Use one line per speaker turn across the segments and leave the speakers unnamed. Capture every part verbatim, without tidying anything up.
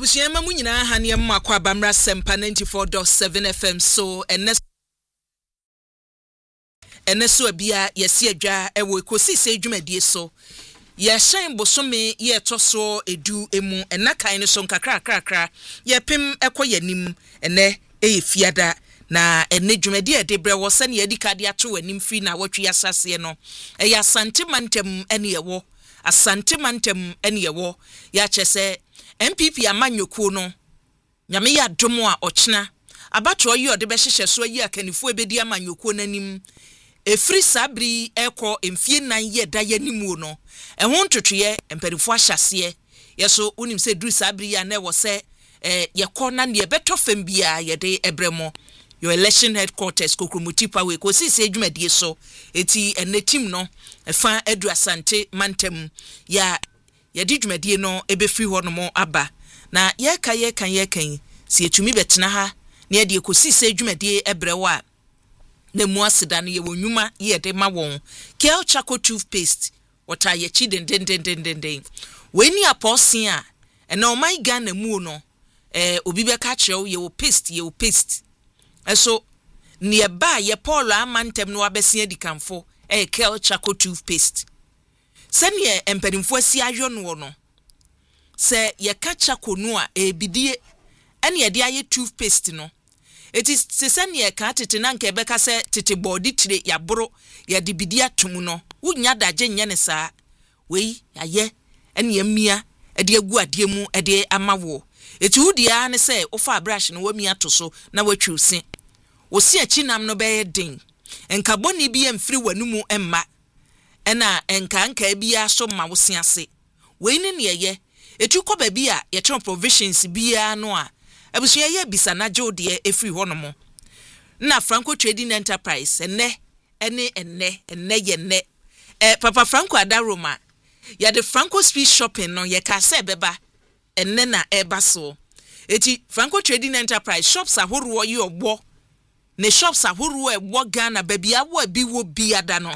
Abusiema mu nyina ha ne mu akwa Bamra Sempa ninety-four point seven F M so ene ene so abia yesi adwa ewo ekosi se dwumadie so ye hyen bosome ye toso edu emu enakan ne so nkakra krakra ye pem ekoyanim ene eye fiada na ene dwumadie edebre wo se ne yedikade ato anim fi na watwe asase no eye asante mantem ene yewo asante mantem ene yewo ya chese M P P amanyokuo no nyame ya domo a ochina abatro yi ode be hyehye so yi akanifo ebedi amanyokuo nanim efri sabri ekọ emfie nan ye da yanimu no ehon totwe emperifo ahyase yeso unim se dru sabri ya na wo se eh yekọ na ne beto fam bia ye de ebremo your election headquarters Kokromutipa we ko sisi adwumadie so eti ene team no efa edu asante mantem ya yedi dwumadie no ebefri ho no mo aba na ye ka ye kan ye kan si etumi betena ha na ye de ko sisi adwumadie ebrewo a na mu aseda no ye wonwuma ye de ma won Kel Chaco toothpaste wota ye chi den den den den den we ni aposin a ena o my Ghana mu no eh obi be ka kire ye wo paste ye wo paste eso ne ba ye Paul amantem no abesia dikamfo eh Kel Chaco toothpaste sene empadimfo asi ahwo no no se ye ka Chaco no a ebidie ene ye de aye toothpaste no it is sene ye ka tete na nka be ka se tete body tire ya boro ya de bidia tum no wunya daje nya ne saa wei aye ene ye mia e de agu ade mu e de amawo eti wudia ne se ofa brush no wa mia to so na watwi usi osi achinam no be den enka boni bi emfiri wanumu emma ena enka nka bia so ma wosi ase wei ne ne ye etu ko ba bia ye tron provisions bia no a abusua ye bisa na jode efiri ho no mo na Franco Trading Enterprise enne ene enne enne ye ne eh Papa Franco Adaroma ya de Franco Speed Shopping no ye ka se beba enne na eba so eti Franco Trading Enterprise shops ahoro ye ogbo ne shops ahoro egbo Ghana babia wo bi wo bi ada no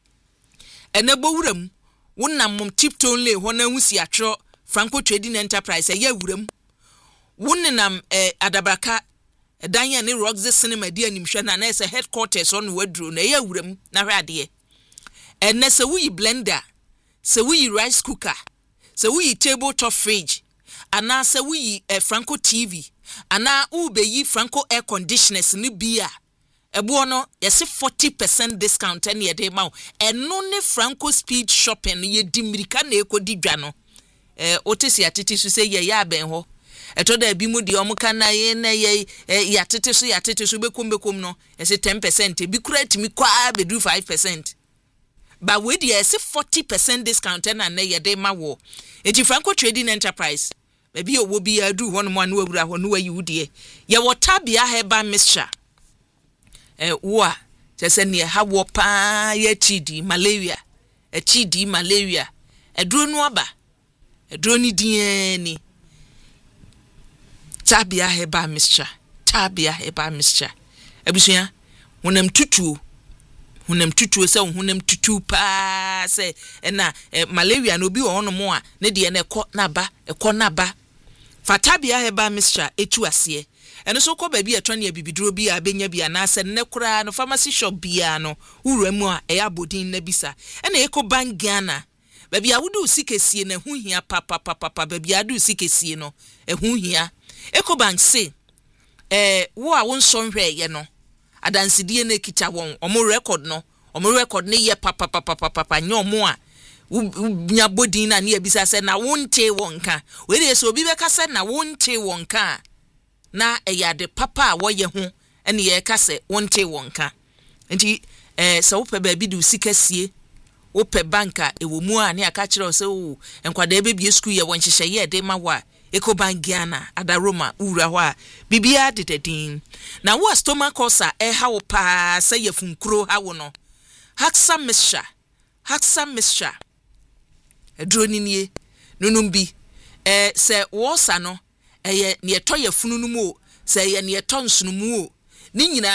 ene bowuram wonam mom tipton le ho na husi atro Franco Trading Enterprise ye wuram wonnam eh, adabraka danya ne Roxy Cinema dia nimhwe na na ese headquarters on wadru na ye wuram na hwade ene se wuyi blender se wuyi rice cooker se wuyi tabletop fridge ana se wuyi eh, Franco T V ana ubeyi Franco air conditioners ni bia ebo no yesi forty percent discount ene ye de ma eno ne Franco Speed Shopping ye dimirika na ekodi dwa no eh otesi atiti so se ye ya ben ho eto da bi mu de omuka na ye na ye ya tete so ya tete so bekom bekom no yesi ten percent bi kura timi kwa be do five percent ba we de yesi forty percent discount na na ye de ma wo eti Franco Trading Enterprise baby owo bi adu ho no mo anu awura ho no wayi wudie ye wotabia heba mixture eh wo a tese ne ha wo pa ye chidi malaria e chidi malaria eduro no aba eduro ni dieni tabia heba mixture tabia heba mixture abusua honam tutuo honam tutuo se honam tutu pa se na eh, malaria no bi wo no mo a ne de na ekọ na ba ekọ na ba fatabia heba mixture etu ase eno so ko ba bi etwa ne bibiduro bi a benya bi na se ne kura no pharmacy shop bia no wuramu a eya bodin na bisa ena eko ban Ghana ba bia wudu sikesie na hu hia papa papa ba bia du sikesie no ehu hia eko ban se eh wo a wonso hwe ye no adansidie na kita won omo record no omo record ne ye papa papa papa nyomo a nya bodin na ne bisa se na wonte wonka we dey so obi be ka se na wonte wonka na eyade papa wo ye ho ene ye ka se wonte wonka nti eh se wo pe ba bi du sikasie wo pe banka ewo mu a ne aka kire se o enkwada ebe bi school ye won hyehye ye de ma wa Ekoban Ghana Adaroma ura ho a bibia dededin na wo stomach ulcer e ha wo pa se ye funkro ha wo no Haxa mixture Haxa mixture edro ni nie nunum bi eh se wo sa no eye ne eto ye fununu mu o se ye ne eto nsunu mu o ni nyina